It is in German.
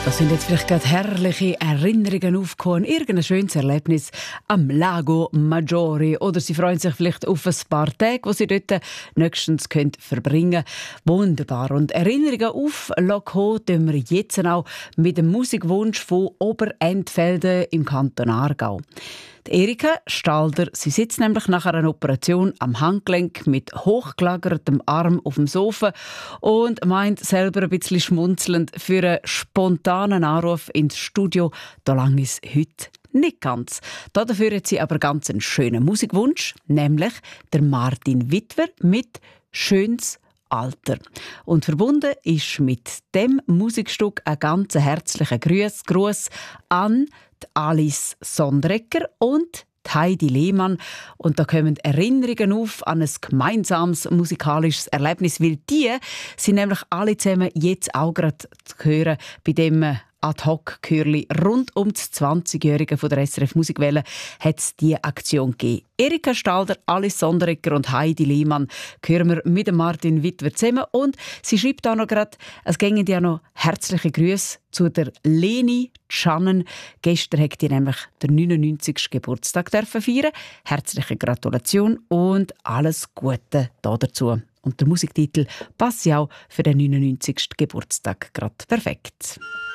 Da sind jetzt vielleicht gerade herrliche Erinnerungen aufgekommen, irgendein schönes Erlebnis am Lago Maggiore. Oder Sie freuen sich vielleicht auf ein paar Tage, die Sie dort nächstens verbringen können. Wunderbar. Und Erinnerungen auflassen tun wir jetzt auch mit dem Musikwunsch von Oberentfelden im Kanton Aargau. Die Erika Stalder, sie sitzt nämlich nach einer Operation am Handgelenk mit hochgelagertem Arm auf dem Sofa und meint selber ein bisschen schmunzelnd für einen spontanen Anruf ins Studio. Da lang ist heute nicht ganz. Dafür hat sie aber ganz einen schönen Musikwunsch, nämlich der Martin Wittwer mit «Schönes Alter». Und verbunden ist mit dem Musikstück ein ganz herzlicher Gruß an die Alice Sondrecker und die Heidi Lehmann. Und da kommen Erinnerungen auf an ein gemeinsames musikalisches Erlebnis, weil die sind nämlich alle zusammen jetzt auch gerade zu hören bei dem Ad-Hoc-Chörli rund um das 20-Jährige von der SRF Musikwelle hat es diese Aktion gegeben. Erika Stalder, Alice Sonderegger und Heidi Lehmann hören wir mit Martin Wittwer zusammen. Und sie schreibt auch noch gerade, es gingen ja noch herzliche Grüße zu der Leni Schannen. Gestern hat die nämlich den 99. Geburtstag feiern. Herzliche Gratulation und alles Gute dazu. Und der Musiktitel passt ja auch für den 99. Geburtstag gerade perfekt.